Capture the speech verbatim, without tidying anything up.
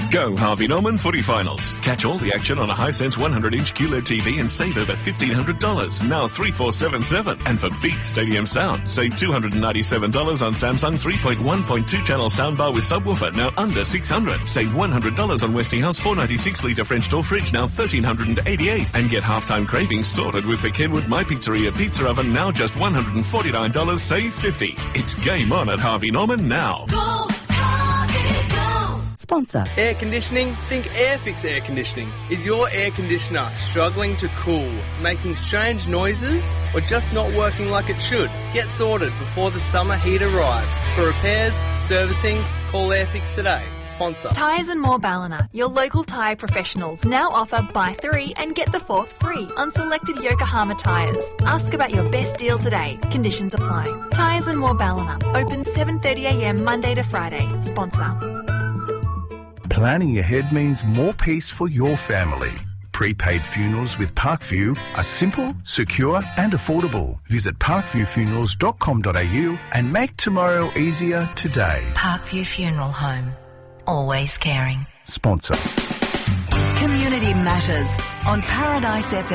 Go Harvey Norman Footy Finals. Catch all the action on a Hisense one hundred inch Q L E D T V and save over fifteen hundred dollars, now three four seven seven. And for big stadium sound, save two hundred ninety-seven dollars on Samsung three point one point two channel soundbar with subwoofer, now under six hundred dollars. Save one hundred dollars on Westinghouse four ninety-six litre French door fridge, now one thousand three hundred eighty-eight dollars. And get halftime cravings sorted with the Kenwood My Pizzeria pizza oven, now just one hundred forty-nine dollars, save fifty dollars. It's game on at Harvey Norman now. Go, Harvey, go. Sponsor. Air conditioning? Think Airfix Air Conditioning. Is your air conditioner struggling to cool, making strange noises, or just not working like it should? Get sorted before the summer heat arrives. For repairs, servicing, call Airfix today. Sponsor. Tyres and More Ballina, your local tyre professionals, now offer buy three and get the fourth free on selected Yokohama tyres. Ask about your best deal today. Conditions apply. Tyres and More Ballina, open seven thirty a m Monday to Friday. Sponsor. Planning ahead means more peace for your family. Prepaid funerals with Parkview are simple, secure and affordable. Visit parkview funerals dot com dot a u and make tomorrow easier today. Parkview Funeral Home. Always caring. Sponsor. Community Matters on Paradise F M.